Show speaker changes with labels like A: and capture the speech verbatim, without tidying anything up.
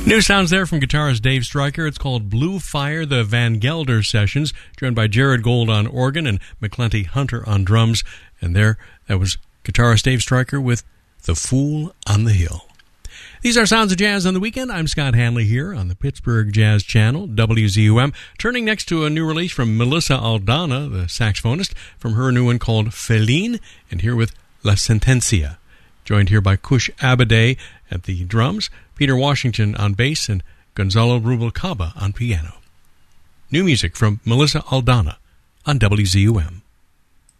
A: New sounds there from guitarist Dave Stryker. It's called Blue Fire, the Van Gelder Sessions, joined by Jared Gold on organ and McClenty Hunter on drums. And there, that was guitarist Dave Stryker with The Fool on the Hill. These are Sounds of Jazz on the Weekend. I'm Scott Hanley here on the Pittsburgh Jazz Channel, W Z U M. Turning next to a new release from Melissa Aldana, the saxophonist, from her new one called Feline, and here with La Sentencia. Joined here by Kush Abadeh at the drums, Peter Washington on bass, and Gonzalo Rubalcaba on piano. New music from Melissa Aldana on W Z U M.